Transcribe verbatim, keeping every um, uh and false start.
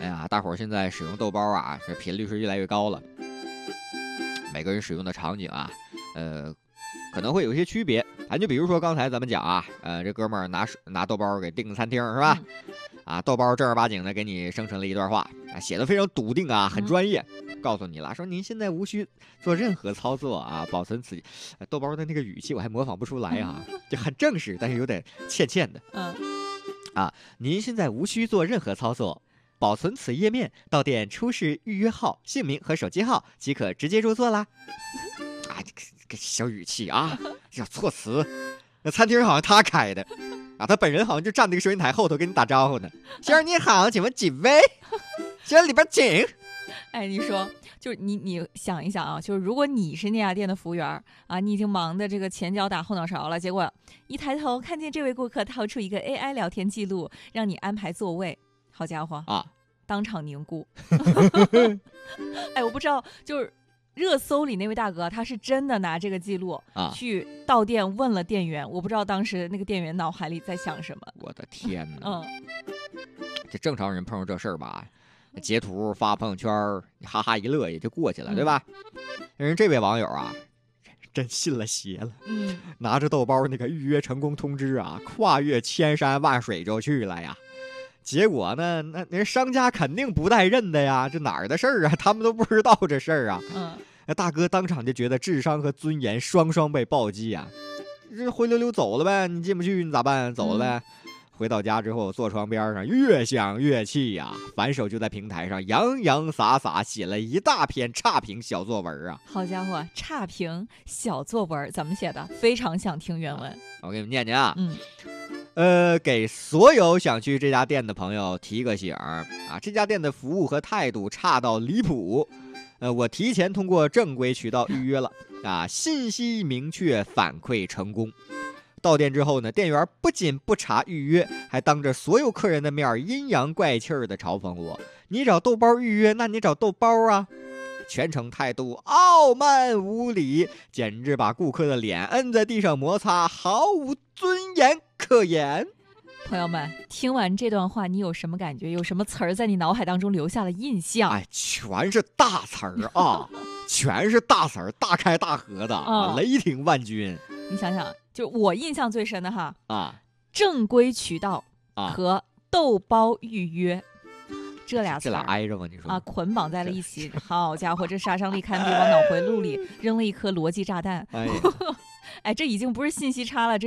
呀，大伙儿现在使用豆包啊，这频率是越来越高了。每个人使用的场景啊，呃，可能会有一些区别。咱就比如说刚才咱们讲啊，呃，这哥们儿拿拿豆包给订餐厅是吧？嗯、啊，豆包正儿八经的给你生成了一段话，啊，写的非常笃定啊，很专业，嗯、告诉你了，说您现在无需做任何操作啊，保存此。呃、豆包的那个语气我还模仿不出来啊，就很正式，但是有点欠欠的。嗯。啊，您现在无需做任何操作，保存此页面，到店出示预约号、姓名和手机号即可直接入座啦。啊，这个这个小语气啊，这措辞，那餐厅好像他开的，啊，他本人好像就站在个收银台后头跟你打招呼呢。先生你好，请问几位？先生里边请。 哎，你说，就是你你想一想啊，就是如果你是那家店的服务员啊，你已经忙的这个前脚打后脑勺了，结果一抬头看见这位顾客掏出一个 A I 聊天记录，让你安排座位，好家伙啊，当场凝固。哎，我不知道，就是热搜里那位大哥，他是真的拿这个记录啊去到店问了店员，我不知道当时那个店员脑海里在想什么。 我的天哪！ 嗯， 这正常人碰上这事儿吧？截图发朋友圈，哈哈一乐也就过去了，对吧？人这位网友啊，真信了邪了，嗯，拿着豆包那个预约成功通知啊，跨越千山万水就去了呀。结果呢，那人商家肯定不带认的呀，这哪儿的事儿啊？他们都不知道这事儿啊。嗯，那大哥当场就觉得智商和尊严双双被暴击啊，这灰溜溜走了呗，你进不去你咋办？走了呗。嗯，回到家之后，坐床边上，越想越气呀、啊，反手就在平台上洋洋洒洒写了一大篇差评小作文啊！ 好家伙，差评小作文怎么写的？非常想听原文。 我给你们念念啊。嗯，呃，给所有想去这家店的朋友提个醒啊，这家店的服务和态度差到离谱。呃，我提前通过正规渠道预约了啊，信息明确，反馈成功。到店之后呢，店员不仅不查预约，还当着所有客人的面阴阳怪气的嘲讽我：“你找豆包预约，那你找豆包啊！”全程态度傲慢无礼，简直把顾客的脸摁在地上摩擦，毫无尊严可言。 朋友们，听完这段话，你有什么感觉？有什么词儿在你脑海当中留下了印象？ 哎，全是大词儿啊，全是大词儿，大开大合的、哦、雷霆万钧。 你想想，就我印象最深的哈啊，正规渠道和豆包预约、啊、这俩词， 这俩挨着吗？你说啊，捆绑在了一起。好家伙，这杀伤力堪比往脑回路里扔了一颗逻辑炸弹。哎，哎，这已经不是信息差了。这